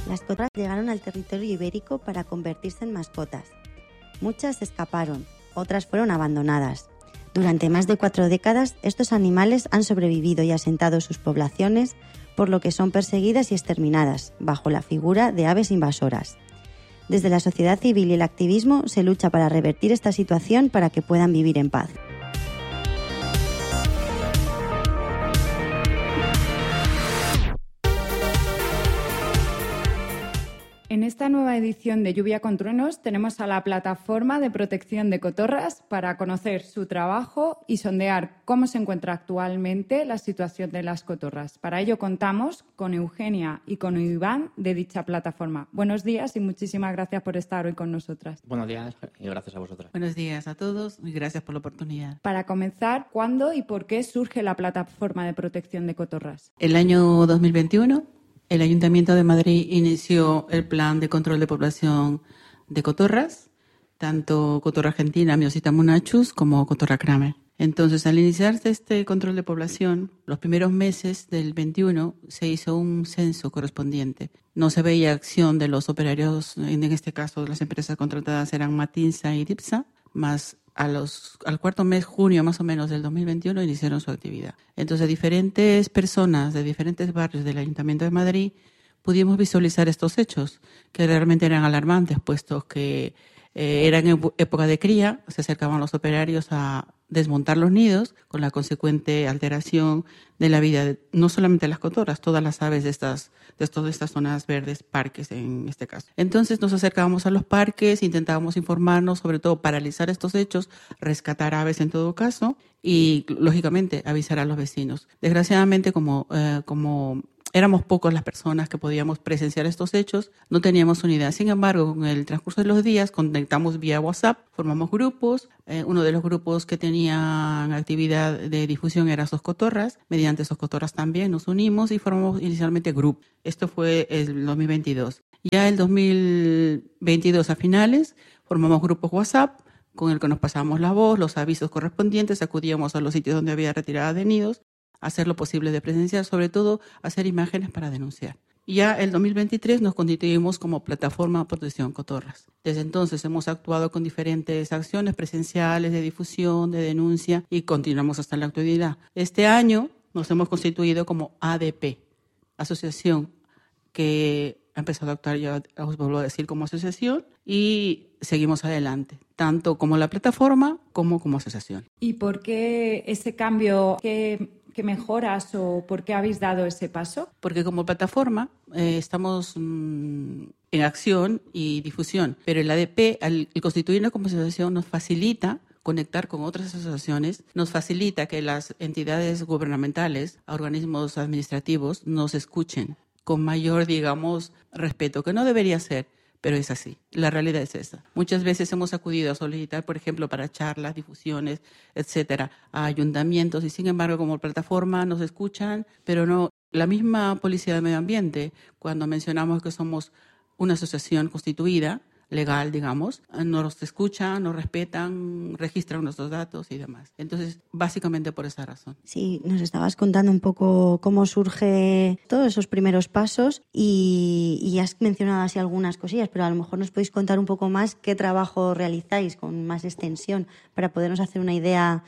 Las cotorras llegaron al territorio ibérico para convertirse en mascotas. Muchas escaparon, otras fueron abandonadas. Durante más de 4 décadas, estos animales han sobrevivido y asentado sus poblaciones, por lo que son perseguidas y exterminadas, bajo la figura de aves invasoras. Desde la sociedad civil y el activismo se lucha para revertir esta situación para que puedan vivir en paz. En esta nueva edición de Lluvia con Truenos tenemos a la Plataforma de Protección de Cotorras para conocer su trabajo y sondear cómo se encuentra actualmente la situación de las cotorras. Para ello contamos con Eugenia y con Iván de dicha plataforma. Buenos días y muchísimas gracias por estar hoy con nosotras. Buenos días y gracias a vosotras. Buenos días a todos y gracias por la oportunidad. Para comenzar, ¿cuándo y por qué surge la Plataforma de Protección de Cotorras? El año 2021, el Ayuntamiento de Madrid inició el plan de control de población de cotorras, tanto cotorra argentina, Miosita monachus, como cotorra Kramer. Entonces, al iniciarse este control de población, los primeros meses del 21 se hizo un censo correspondiente. No se veía acción de los operarios, en este caso las empresas contratadas eran Matinsa y Dipsa, más al cuarto mes, junio más o menos del 2021, iniciaron su actividad. Entonces, diferentes personas de diferentes barrios del Ayuntamiento de Madrid pudimos visualizar estos hechos, que realmente eran alarmantes, puesto que eran en época de cría, se acercaban los operarios a desmontar los nidos, con la consecuente alteración de la vida de no solamente las cotorras, todas las aves de estas zonas verdes, parques en este caso. Entonces nos acercábamos a los parques, intentábamos informarnos, sobre todo paralizar estos hechos, rescatar aves en todo caso y, lógicamente, avisar a los vecinos. Desgraciadamente, como éramos pocos las personas que podíamos presenciar estos hechos, no teníamos unidad. Sin embargo, con el transcurso de los días, conectamos vía WhatsApp, formamos grupos. Uno de los grupos que tenían actividad de difusión era Sos Cotorras. Mediante Sos Cotorras también nos unimos y formamos inicialmente grupo. Esto fue el 2022. Ya el 2022 a finales, formamos grupos WhatsApp con el que nos pasábamos la voz, los avisos correspondientes, acudíamos a los sitios donde había retirada de nidos, hacer lo posible de presenciar, sobre todo hacer imágenes para denunciar. Ya el 2023 nos constituimos como Plataforma de Protección Cotorras. Desde entonces hemos actuado con diferentes acciones presenciales, de difusión, de denuncia y continuamos hasta la actualidad. Este año nos hemos constituido como ADP, asociación que ha empezado a actuar, ya os vuelvo a decir, como asociación y seguimos adelante, tanto como la plataforma como asociación. ¿Y por qué ese cambio? ¿Qué mejoras o por qué habéis dado ese paso? Porque como plataforma estamos en acción y difusión, pero el ADP, al constituirnos como asociación, nos facilita conectar con otras asociaciones, nos facilita que las entidades gubernamentales, organismos administrativos, nos escuchen con mayor, digamos, respeto, que no debería ser, pero es así. La realidad es esa. Muchas veces hemos acudido a solicitar, por ejemplo, para charlas, difusiones, etcétera, a ayuntamientos y, sin embargo, como plataforma nos escuchan, pero no. La misma Policía de Medio Ambiente, cuando mencionamos que somos una asociación constituida, legal, digamos, nos escuchan, nos respetan, registran nuestros datos y demás. Entonces, básicamente por esa razón. Sí, nos estabas contando un poco cómo surge todos esos primeros pasos y has mencionado así algunas cosillas, pero a lo mejor nos podéis contar un poco más qué trabajo realizáis con más extensión para podernos hacer una idea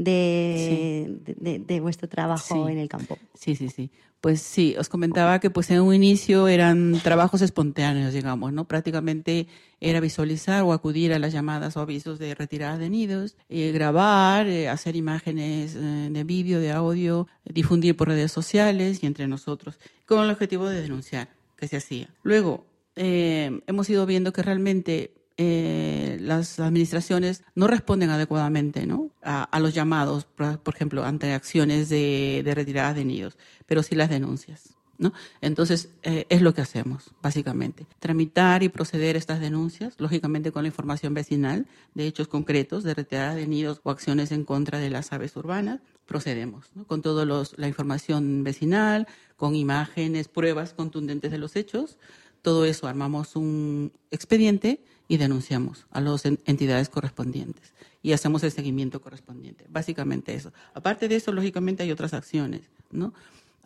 de vuestro trabajo en el campo. Sí. Pues sí, os comentaba que pues en un inicio eran trabajos espontáneos, digamos, ¿no? Prácticamente era visualizar o acudir a las llamadas o avisos de retirada de nidos, grabar, hacer imágenes de vídeo, de audio, difundir por redes sociales y entre nosotros, con el objetivo de denunciar que se hacía. Luego, hemos ido viendo que realmente las administraciones no responden adecuadamente, ¿no? a los llamados, por ejemplo, ante acciones de retirada de nidos, pero sí las denuncias, ¿no? Entonces, es lo que hacemos, básicamente. Tramitar y proceder estas denuncias, lógicamente con la información vecinal de hechos concretos de retirada de nidos o acciones en contra de las aves urbanas, procedemos, ¿no? Con toda la información vecinal, con imágenes, pruebas contundentes de los hechos. Todo eso armamos un expediente y denunciamos a las entidades correspondientes y hacemos el seguimiento correspondiente. Básicamente eso. Aparte de eso, lógicamente hay otras acciones, ¿no?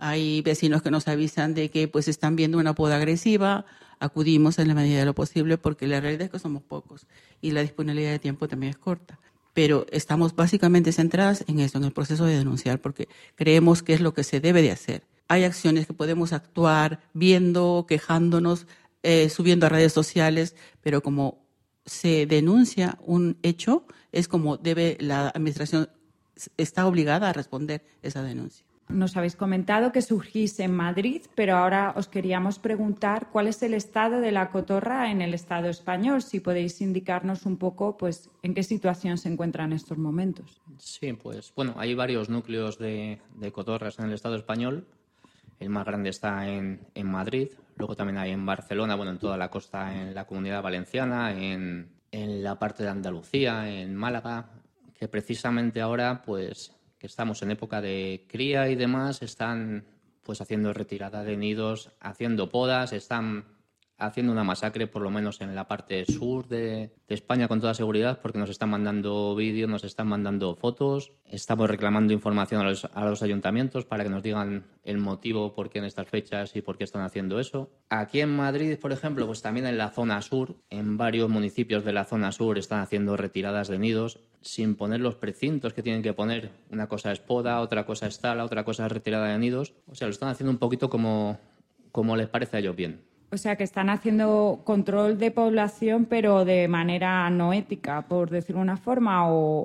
Hay vecinos que nos avisan de que pues están viendo una poda agresiva, acudimos en la medida de lo posible porque la realidad es que somos pocos y la disponibilidad de tiempo también es corta. Pero estamos básicamente centradas en eso, en el proceso de denunciar, porque creemos que es lo que se debe de hacer. Hay acciones que podemos actuar viendo, quejándonos, subiendo a redes sociales, pero como se denuncia un hecho, es como debe la administración, está obligada a responder esa denuncia. Nos habéis comentado que surgís en Madrid, pero ahora os queríamos preguntar cuál es el estado de la cotorra en el Estado español, si podéis indicarnos un poco pues, en qué situación se encuentra en estos momentos. Sí, pues bueno, hay varios núcleos de cotorras en el Estado español. El más grande está en Madrid, luego también hay en Barcelona, bueno, en toda la costa, en la Comunidad Valenciana, en la parte de Andalucía, en Málaga, que precisamente ahora, pues, que estamos en época de cría y demás, están pues haciendo retirada de nidos, haciendo podas, están haciendo una masacre, por lo menos en la parte sur de España, con toda seguridad, porque nos están mandando vídeos, nos están mandando fotos. Estamos reclamando información a los ayuntamientos para que nos digan el motivo por qué en estas fechas y por qué están haciendo eso. Aquí en Madrid, por ejemplo, pues también en la zona sur, en varios municipios de la zona sur están haciendo retiradas de nidos sin poner los precintos que tienen que poner. Una cosa es poda, otra cosa es tala, otra cosa es retirada de nidos. O sea, lo están haciendo un poquito como les parece a ellos bien. O sea, que están haciendo control de población, pero de manera no ética, por decirlo de una forma,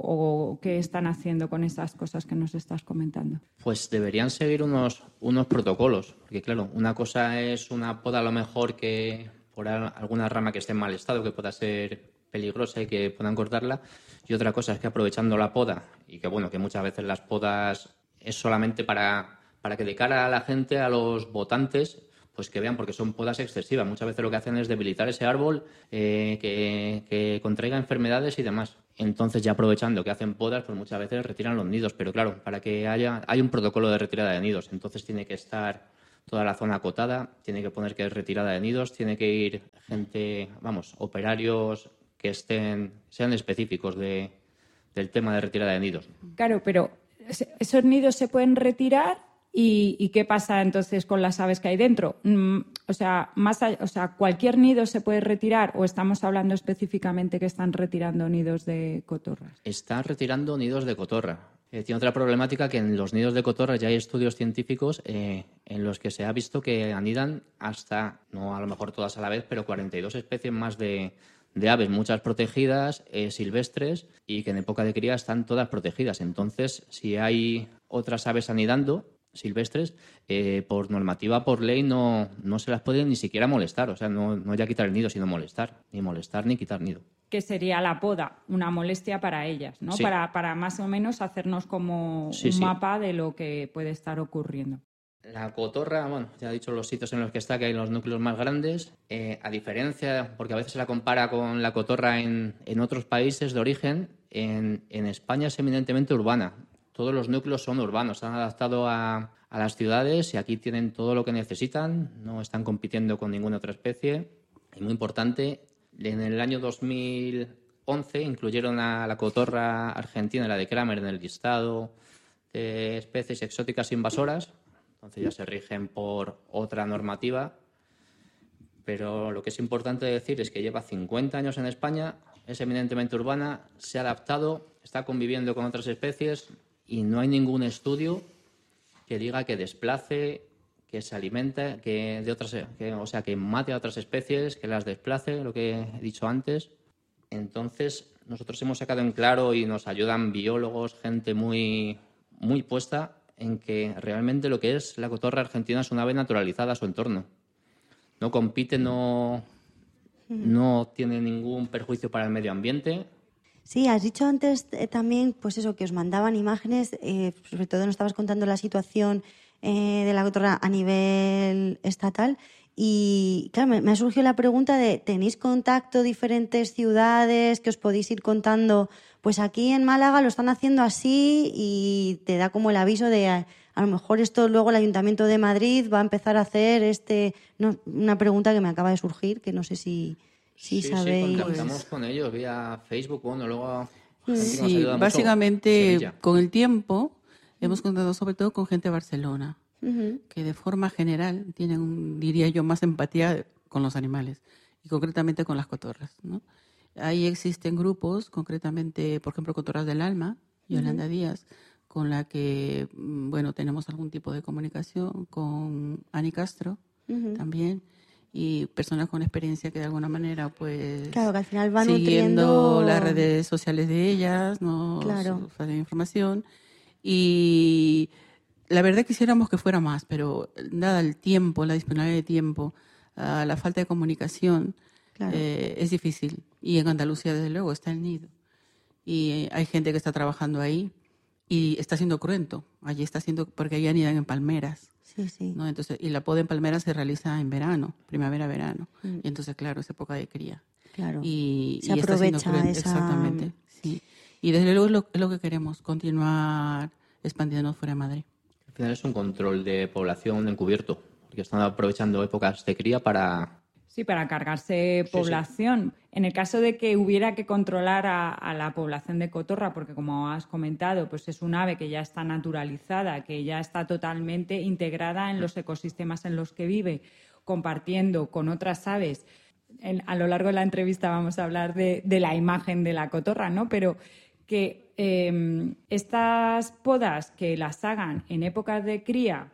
o ¿qué están haciendo con esas cosas que nos estás comentando? Pues deberían seguir unos protocolos, porque claro, una cosa es una poda a lo mejor que por alguna rama que esté en mal estado, que pueda ser peligrosa y que puedan cortarla, y otra cosa es que aprovechando la poda, y que bueno, que muchas veces las podas es solamente para que de cara a la gente, a los votantes, pues que vean, porque son podas excesivas. Muchas veces lo que hacen es debilitar ese árbol, que contraiga enfermedades y demás. Entonces, ya aprovechando que hacen podas, pues muchas veces retiran los nidos. Pero claro, para que hay un protocolo de retirada de nidos. Entonces tiene que estar toda la zona acotada, tiene que poner que es retirada de nidos, tiene que ir gente, operarios que sean específicos del tema de retirada de nidos. Claro, pero esos nidos se pueden retirar. ¿Y qué pasa entonces con las aves que hay dentro? O sea, ¿cualquier nido se puede retirar o estamos hablando específicamente que están retirando nidos de cotorras? Están retirando nidos de cotorra. Tiene otra problemática, que en los nidos de cotorra ya hay estudios científicos en los que se ha visto que anidan hasta, no a lo mejor todas a la vez, pero 42 especies más de aves, muchas protegidas, silvestres, y que en época de cría están todas protegidas. Entonces, si hay otras aves anidando silvestres, por normativa, por ley, no se las puede ni siquiera molestar. O sea, no ya quitar el nido, sino molestar. Ni molestar ni quitar nido. Que sería la poda, una molestia para ellas, ¿no? Sí. Para más o menos hacernos como un mapa de lo que puede estar ocurriendo. La cotorra, ya he dicho los sitios en los que está, que hay los núcleos más grandes. A diferencia, porque a veces se la compara con la cotorra en otros países de origen, en España es eminentemente urbana. Todos los núcleos son urbanos, se han adaptado a las ciudades y aquí tienen todo lo que necesitan, no están compitiendo con ninguna otra especie. Y muy importante, en el año 2011 incluyeron a la cotorra argentina, la de Kramer, en el listado de especies exóticas invasoras. Entonces ya se rigen por otra normativa. Pero lo que es importante decir es que lleva 50 años en España, es eminentemente urbana, se ha adaptado, está conviviendo con otras especies. Y no hay ningún estudio que diga que desplace, que se alimente, que mate a otras especies, que las desplace, lo que he dicho antes. Entonces, nosotros hemos sacado en claro y nos ayudan biólogos, gente muy, muy puesta en que realmente lo que es la cotorra argentina es una ave naturalizada a su entorno. No compite, no tiene ningún perjuicio para el medio ambiente. Sí, has dicho antes también, pues eso, que os mandaban imágenes, sobre todo nos estabas contando la situación de la cotorra a nivel estatal y, claro, me ha surgido la pregunta de, ¿tenéis contacto diferentes ciudades que os podéis ir contando? Pues aquí en Málaga lo están haciendo así y te da como el aviso de, a lo mejor esto luego el Ayuntamiento de Madrid va a empezar a hacer una pregunta que me acaba de surgir, que no sé si sabéis. Sí, contactamos con ellos vía Facebook, luego... Sí, básicamente con el tiempo hemos contado sobre todo con gente de Barcelona. que de forma general tienen, diría yo, más empatía con los animales y concretamente con las cotorras, ¿no? Ahí existen grupos, concretamente, por ejemplo, Cotorras del Alma, Yolanda Díaz, con la que, bueno, tenemos algún tipo de comunicación, con Ani Castro también, y personas con experiencia que de alguna manera, pues, claro, que al final van siguiendo nutriendo las redes sociales de ellas, nos Claro. hacen información. Y la verdad quisiéramos que fuera más, pero dada el tiempo, la disponibilidad de tiempo, la falta de comunicación, Claro. es difícil. Y en Andalucía, desde luego, está el nido. Y hay gente que está trabajando ahí y está siendo cruento. Allí está haciendo, porque allí anidan en palmeras. Sí, sí. ¿No? Entonces, y la poda en palmeras se realiza en verano, primavera-verano. Y entonces, claro, es época de cría. Claro. Y Se está siendo aprovecha cruento. esa... Exactamente, sí. Y desde luego es lo que queremos, continuar expandiéndonos fuera de Madrid. Al final es un control de población encubierto, porque están aprovechando épocas de cría para... Sí, para cargarse población. Sí. En el caso de que hubiera que controlar a la población de cotorra, porque como has comentado, pues es un ave que ya está naturalizada, que ya está totalmente integrada en los ecosistemas en los que vive, compartiendo con otras aves. A lo largo de la entrevista vamos a hablar de la imagen de la cotorra, ¿no? Pero que estas podas que las hagan en épocas de cría,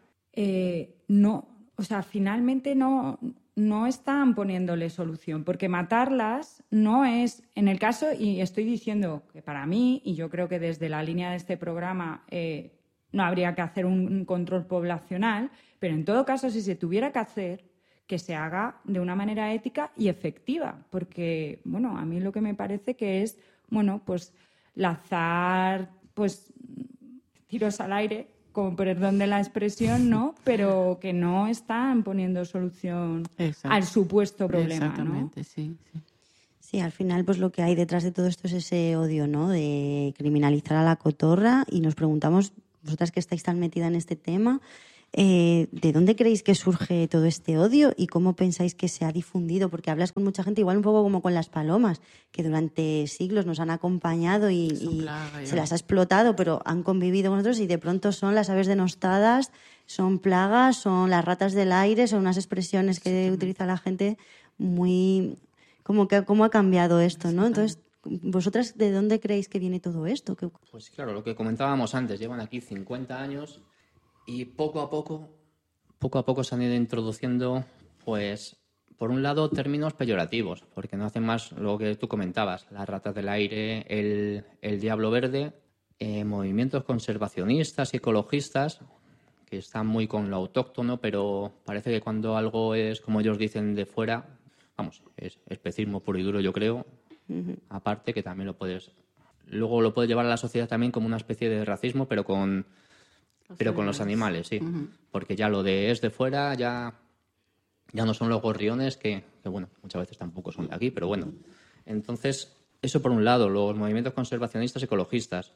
finalmente no están poniéndole solución, porque matarlas no es, en el caso, y estoy diciendo que para mí, y yo creo que desde la línea de este programa no habría que hacer un control poblacional, pero en todo caso, si se tuviera que hacer, que se haga de una manera ética y efectiva, porque, bueno, a mí lo que me parece que es, bueno, pues lanzar, pues, tiros al aire, con perdón de la expresión, ¿no? Pero que no están poniendo solución al supuesto problema, Exactamente, ¿no? Sí. Sí, al final pues lo que hay detrás de todo esto es ese odio, ¿no? De criminalizar a la cotorra, y nos preguntamos, vosotras que estáis tan metida en este tema, ¿de dónde creéis que surge todo este odio y cómo pensáis que se ha difundido? Porque hablas con mucha gente, igual un poco como con las palomas, que durante siglos nos han acompañado y se las ha explotado, pero han convivido con nosotros y de pronto son las aves denostadas, son plagas, son las ratas del aire, son unas expresiones que utiliza la gente muy... ¿Cómo ha cambiado esto, no? Entonces, ¿vosotras de dónde creéis que viene todo esto? Pues claro, lo que comentábamos antes, llevan aquí 50 años... Y poco a poco se han ido introduciendo, pues, por un lado, términos peyorativos, porque no hacen más lo que tú comentabas, las ratas del aire, el diablo verde, movimientos conservacionistas y ecologistas, que están muy con lo autóctono, pero parece que cuando algo es, como ellos dicen, de fuera, vamos, es especismo puro y duro, yo creo, aparte que también luego lo puedes llevar a la sociedad también como una especie de racismo, pero con los animales, sí. Porque ya lo de es de fuera, ya no son los gorriones, que bueno, muchas veces tampoco son de aquí, pero bueno. Entonces, eso por un lado, los movimientos conservacionistas ecologistas.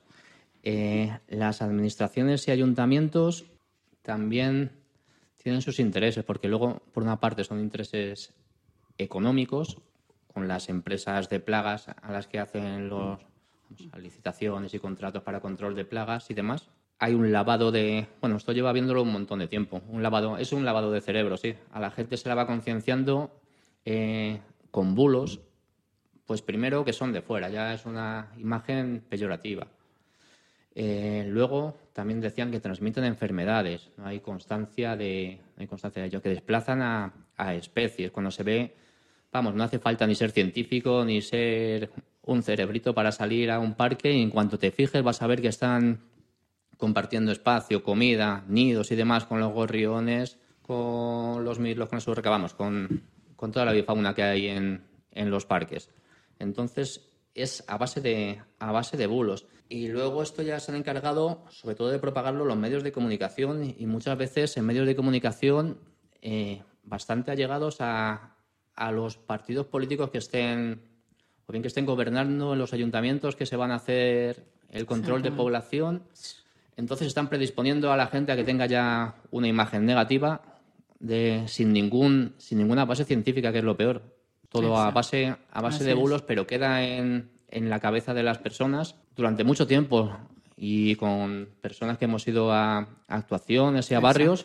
Las administraciones y ayuntamientos también tienen sus intereses, porque luego, por una parte, son intereses económicos, con las empresas de plagas a las que hacen las licitaciones y contratos para control de plagas y demás. Hay un lavado de... Bueno, esto lleva viéndolo un montón de tiempo. Es un lavado de cerebro, sí. A la gente se la va concienciando con bulos, pues primero que son de fuera, ya es una imagen peyorativa. Luego también decían que transmiten enfermedades. No hay constancia de ello, que desplazan a especies. Cuando se ve, vamos, no hace falta ni ser científico ni ser un cerebrito para salir a un parque, y en cuanto te fijes vas a ver que están compartiendo espacio, comida, nidos y demás con los gorriones, con los mirlos, con sus recabamos, con toda la bifauna que hay en los parques. Entonces es a base de bulos. Y luego esto ya se han encargado sobre todo de propagarlo los medios de comunicación, y muchas veces en medios de comunicación bastante allegados a los partidos políticos que estén gobernando en los ayuntamientos, que se van a hacer el control de población. Entonces están predisponiendo a la gente a que tenga ya una imagen negativa sin ninguna base científica, que es lo peor. Todo a base de bulos, pero queda en la cabeza de las personas durante mucho tiempo, y con personas que hemos ido a actuaciones y a barrios,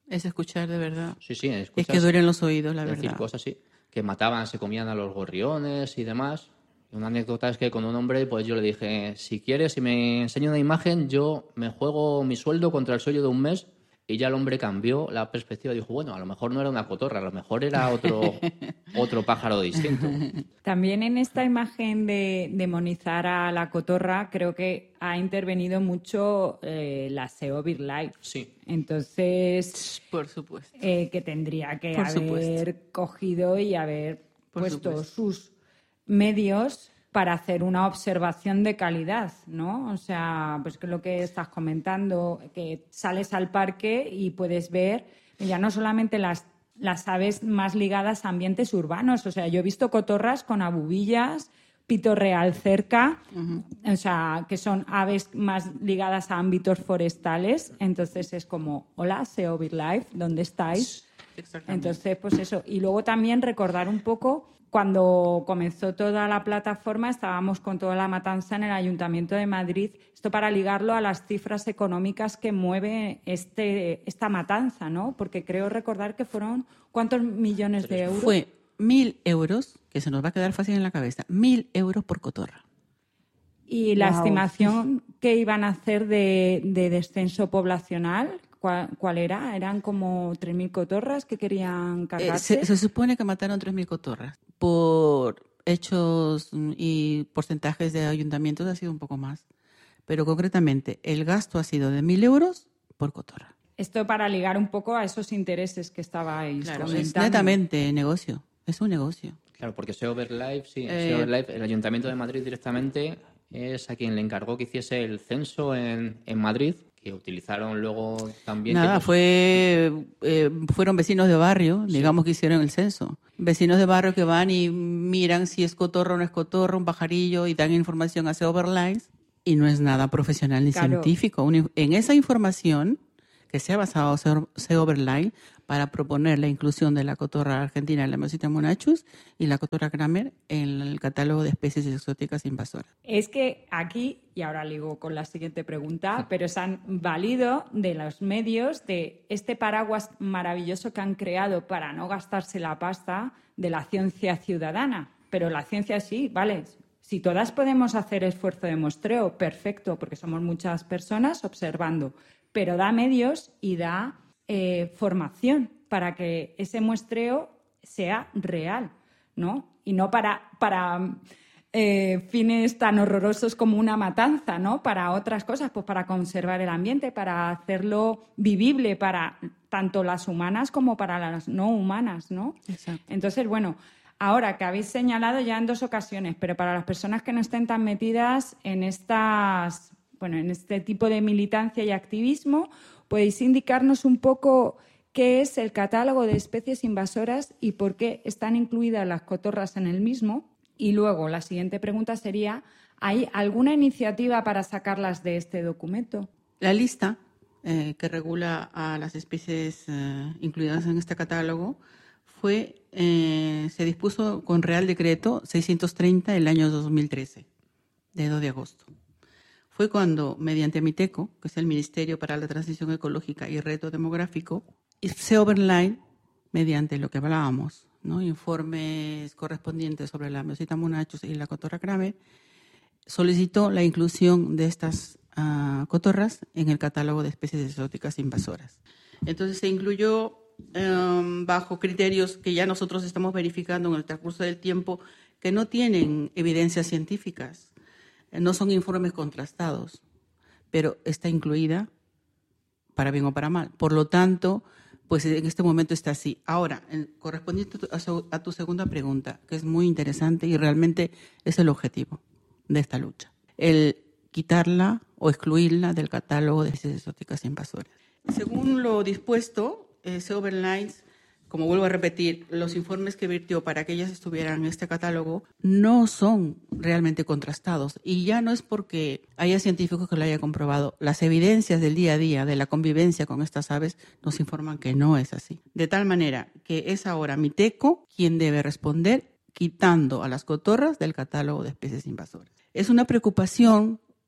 Es escuchar de verdad. Sí, Es que duelen los oídos, la verdad. Decir cosas así, que mataban, se comían a los gorriones y demás. Una anécdota es que con un hombre, pues yo le dije, si quieres, si me enseña una imagen, yo me juego mi sueldo contra el sueldo de un mes. Y ya el hombre cambió la perspectiva y dijo, bueno, a lo mejor no era una cotorra, a lo mejor era otro pájaro distinto. También en esta imagen de demonizar a la cotorra, creo que ha intervenido mucho la SEO BirdLife. Sí. Entonces, por supuesto. Que tendría que haber cogido y haber puesto sus medios para hacer una observación de calidad, ¿no? O sea, pues que lo que estás comentando, que sales al parque y puedes ver ya no solamente las aves más ligadas a ambientes urbanos, o sea, yo he visto cotorras con abubillas, pito real cerca, o sea, que son aves más ligadas a ámbitos forestales, entonces es como, hola, SEO BirdLife, ¿dónde estáis? Entonces, pues eso. Y luego también recordar un poco, cuando comenzó toda la plataforma, estábamos con toda la matanza en el Ayuntamiento de Madrid, esto para ligarlo a las cifras económicas que mueve esta matanza, ¿no? Porque creo recordar que fueron, ¿cuántos millones de euros? Fue 1.000 euros, que se nos va a quedar fácil en la cabeza, 1.000 euros por cotorra. Y la estimación que iban a hacer de descenso poblacional, ¿cuál era? Eran como 3.000 cotorras que querían cargarse. Se supone que mataron 3.000 cotorras. Por hechos y porcentajes de ayuntamientos ha sido un poco más. Pero concretamente, el gasto ha sido de 1.000 euros por cotorra. Esto para ligar un poco a esos intereses que estabais comentando. Es netamente negocio. Es un negocio. Claro, porque SEO BirdLife, SEO BirdLife, el Ayuntamiento de Madrid directamente es a quien le encargó que hiciese el censo en Madrid, que utilizaron luego también... Fueron vecinos de barrio, digamos, que hicieron el censo. Vecinos de barrio que van y miran si es cotorra o no es cotorra, un pajarillo, y dan información a SEO BirdLife, y no es nada profesional ni científico. En esa información que se ha basado SEO BirdLife para proponer la inclusión de la cotorra argentina, la Miyosita monachus, y la cotorra Kramer en el catálogo de especies exóticas invasoras. Es que aquí, y ahora ligo con la siguiente pregunta, pero se han valido de los medios, de este paraguas maravilloso que han creado para no gastarse la pasta de la ciencia ciudadana. Pero la ciencia sí, vale. Si todas podemos hacer esfuerzo de muestreo, perfecto, porque somos muchas personas observando, pero da medios y da formación para que ese muestreo sea real, ¿no? Y no para fines tan horrorosos como una matanza, ¿no? Para otras cosas, pues para conservar el ambiente, para hacerlo vivible para tanto las humanas como para las no humanas, ¿no? Exacto. Entonces, bueno, ahora que habéis señalado ya en 2 ocasiones, pero para las personas que no estén tan metidas en en este tipo de militancia y activismo, ¿podéis indicarnos un poco qué es el catálogo de especies invasoras y por qué están incluidas las cotorras en el mismo? Y luego, la siguiente pregunta sería, ¿hay alguna iniciativa para sacarlas de este documento? La lista que regula a las especies incluidas en este catálogo se dispuso con Real Decreto 630 el año 2013, de 2 de agosto. Fue cuando, mediante MITECO, que es el Ministerio para la Transición Ecológica y Reto Demográfico, y SEO BirdLife, mediante lo que hablábamos, ¿no? Informes correspondientes sobre la Miyosita monachus y la cotorra Kramer, solicitó la inclusión de estas cotorras en el catálogo de especies exóticas invasoras. Entonces se incluyó bajo criterios que ya nosotros estamos verificando en el transcurso del tiempo, que no tienen evidencias científicas. No son informes contrastados, pero está incluida para bien o para mal. Por lo tanto, pues en este momento está así. Ahora, correspondiente a tu segunda pregunta, que es muy interesante y realmente es el objetivo de esta lucha, el quitarla o excluirla del catálogo de especies exóticas invasoras. Según lo dispuesto, SEO BirdLife, como vuelvo a repetir, los informes que virtió para que ellas estuvieran en este catálogo no son realmente contrastados. Y ya no es porque haya científicos que lo hayan comprobado. Las evidencias del día a día, de la convivencia con estas aves, nos informan que no es así. De tal manera que es ahora MITECO quien debe responder quitando a las cotorras del catálogo de especies invasoras. Es una preocupación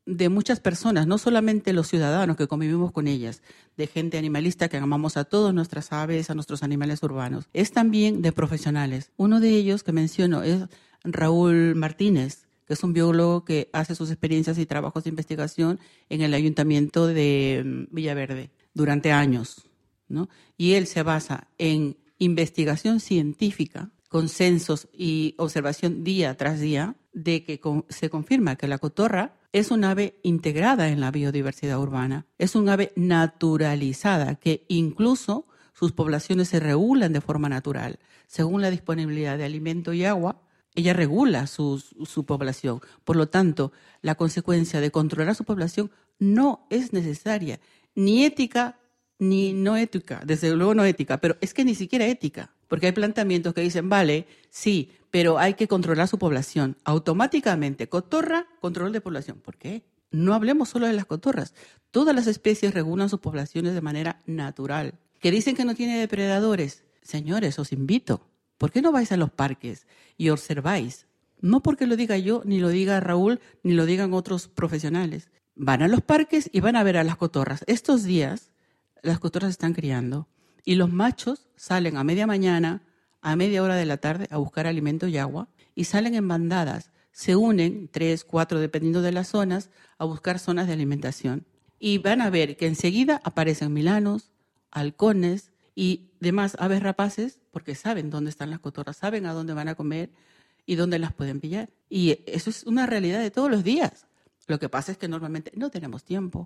de muchas personas, no solamente los ciudadanos que convivimos con ellas, de gente animalista que amamos a todas nuestras aves, a nuestros animales urbanos. Es también de profesionales. Uno de ellos que menciono es Raúl Martínez, que es un biólogo que hace sus experiencias y trabajos de investigación en el Ayuntamiento de Villaverde durante años, ¿no? Y él se basa en investigación científica, consensos y observación día tras día, de que se confirma que la cotorra es un ave integrada en la biodiversidad urbana, es un ave naturalizada, que incluso sus poblaciones se regulan de forma natural. Según la disponibilidad de alimento y agua, ella regula su población. Por lo tanto, la consecuencia de controlar su población no es necesaria, ni ética ni no ética, desde luego no ética, pero es que ni siquiera ética, porque hay planteamientos que dicen, vale, sí, pero hay que controlar su población. Automáticamente, cotorra, control de población. ¿Por qué? No hablemos solo de las cotorras. Todas las especies regulan sus poblaciones de manera natural. Que dicen que no tiene depredadores. Señores, os invito. ¿Por qué no vais a los parques y observáis? No porque lo diga yo, ni lo diga Raúl, ni lo digan otros profesionales. Van a los parques y van a ver a las cotorras. Estos días, las cotorras están criando y los machos salen a media mañana, a media hora de la tarde, a buscar alimento y agua, y salen en bandadas. Se unen, 3, 4, dependiendo de las zonas, a buscar zonas de alimentación. Y van a ver que enseguida aparecen milanos, halcones y demás aves rapaces, porque saben dónde están las cotorras, saben a dónde van a comer y dónde las pueden pillar. Y eso es una realidad de todos los días. Lo que pasa es que normalmente no tenemos tiempo.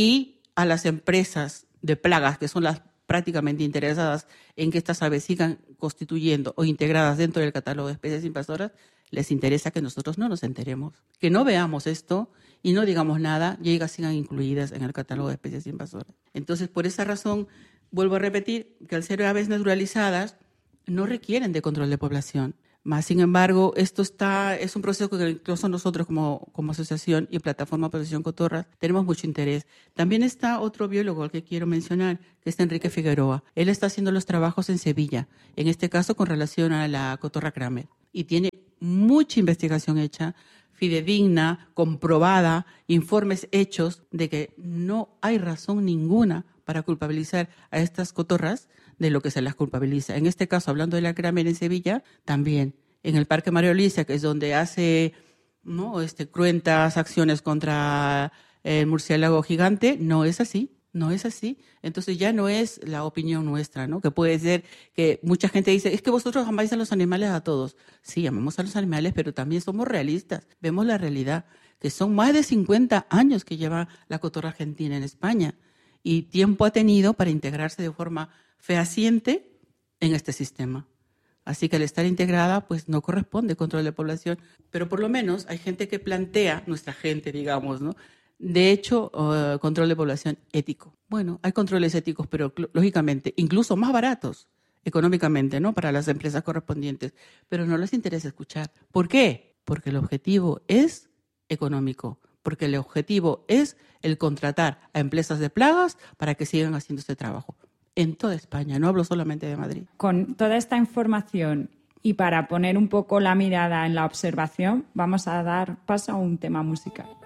Y a las empresas de plagas, que son las prácticamente interesadas en que estas aves sigan constituyendo o integradas dentro del catálogo de especies invasoras, les interesa que nosotros no nos enteremos, que no veamos esto y no digamos nada y ellas sigan incluidas en el catálogo de especies invasoras. Entonces, por esa razón, vuelvo a repetir que al ser aves naturalizadas no requieren de control de población. Más sin embargo, esto es un proceso que incluso nosotros como asociación y plataforma Protección Cotorras tenemos mucho interés. También está otro biólogo al que quiero mencionar, que es Enrique Figueroa. Él está haciendo los trabajos en Sevilla, en este caso con relación a la cotorra Kramer. Y tiene mucha investigación hecha, fidedigna, comprobada, informes hechos de que no hay razón ninguna para culpabilizar a estas cotorras de lo que se las culpabiliza. En este caso, hablando de la Kramer en Sevilla, también en el Parque María Luisa, que es donde hace cruentas acciones contra el murciélago gigante, no es así. No es así. Entonces ya no es la opinión nuestra, ¿no? Que puede ser que mucha gente dice, es que vosotros amáis a los animales a todos. Sí, amamos a los animales, pero también somos realistas. Vemos la realidad, que son más de 50 años que lleva la cotorra argentina en España y tiempo ha tenido para integrarse de forma fehaciente en este sistema. Así que al estar integrada, pues no corresponde control de población. Pero por lo menos hay gente que plantea, nuestra gente, digamos, ¿no? De hecho, control de población ético. Bueno, hay controles éticos, pero lógicamente, incluso más baratos económicamente, ¿no? Para las empresas correspondientes. Pero no les interesa escuchar. ¿Por qué? Porque el objetivo es económico. Porque el objetivo es el contratar a empresas de plagas para que sigan haciendo este trabajo. En toda España, no hablo solamente de Madrid. Con toda esta información y para poner un poco la mirada en la observación, vamos a dar paso a un tema musical.